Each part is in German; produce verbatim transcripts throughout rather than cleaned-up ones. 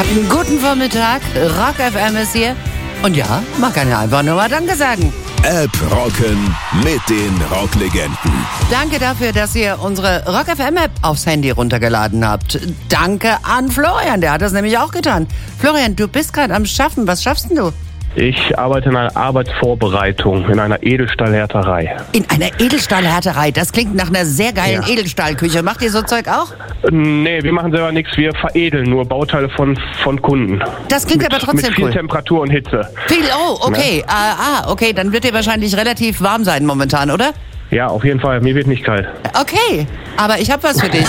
Guten Vormittag, Rock F M ist hier. Und ja, man kann ja einfach nur mal Danke sagen. App rocken mit den Rocklegenden. Danke dafür, dass ihr unsere Rock F M App aufs Handy runtergeladen habt. Danke an Florian, der hat das nämlich auch getan. Florian, du bist gerade am Schaffen. Was schaffst denn du? Ich arbeite in einer Arbeitsvorbereitung in einer Edelstahlhärterei. In einer Edelstahlhärterei. Das klingt nach einer sehr geilen Ja. Edelstahlküche. Macht ihr so Zeug auch? Nee, wir machen selber nichts, wir veredeln nur Bauteile von, von Kunden. Das klingt mit, aber trotzdem mit viel cool. Temperatur und Hitze. Viel, oh, okay. Ah, ah, okay, dann wird ihr wahrscheinlich relativ warm sein momentan, oder? Ja, auf jeden Fall, mir wird nicht kalt. Okay, aber ich habe was für dich.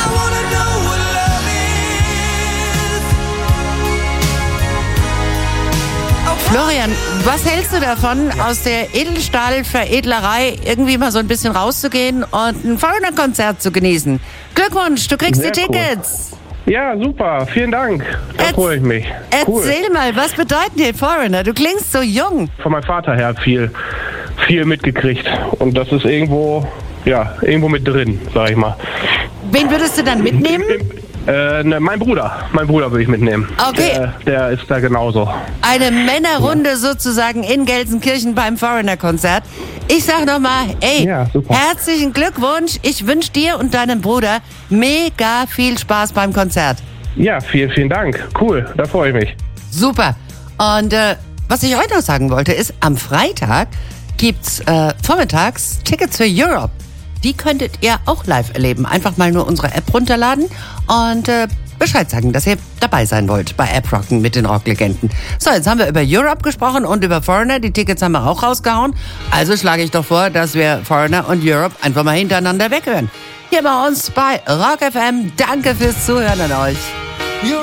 Florian, was hältst du davon, aus der Edelstahlveredlerei irgendwie mal so ein bisschen rauszugehen und ein Foreigner-Konzert zu genießen? Glückwunsch, du kriegst Sehr die cool. Tickets. Ja, super, vielen Dank. Da Erz- freue ich mich. Cool. Erzähl mal, was bedeuten die Foreigner? Du klingst so jung. Von meinem Vater her viel, viel mitgekriegt. Und das ist irgendwo, ja, irgendwo mit drin, sag ich mal. Wen würdest du dann mitnehmen? Äh, ne, mein Bruder, mein Bruder würde ich mitnehmen. Okay. Der, der ist da genauso. Eine Männerrunde sozusagen in Gelsenkirchen beim Foreigner-Konzert. Ich sag nochmal, ey, Ja, super. herzlichen Glückwunsch. Ich wünsche dir und deinem Bruder mega viel Spaß beim Konzert. Ja, vielen, vielen Dank. Cool, da freue ich mich. Super. Und äh, was ich heute noch sagen wollte, ist, am Freitag gibt's äh, vormittags Tickets für Europe. Die könntet ihr auch live erleben. Einfach mal nur unsere App runterladen und äh, Bescheid sagen, dass ihr dabei sein wollt bei App Rocken mit den Rocklegenden. So, jetzt haben wir über Europe gesprochen und über Foreigner. Die Tickets haben wir auch rausgehauen. Also schlage ich doch vor, dass wir Foreigner und Europe einfach mal hintereinander weghören. Hier bei uns bei Rock F M. Danke fürs Zuhören an euch.